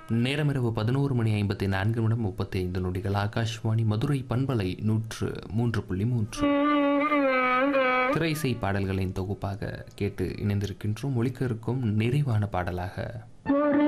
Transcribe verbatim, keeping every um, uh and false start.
நேரம் இரவு பதினோரு மணி ஐம்பத்தி நான்கு நிமிடம் முப்பத்தி ஐந்து நொடிகள். ஆகாஷ்வாணி மதுரை பண்பலை நூற்று மூன்று புள்ளி மூன்று திரைசை பாடல்களின் தொகுப்பாக கேட்டு இணைந்திருக்கின்றோம். ஒலிக்க இருக்கும் நிறைவான பாடலாக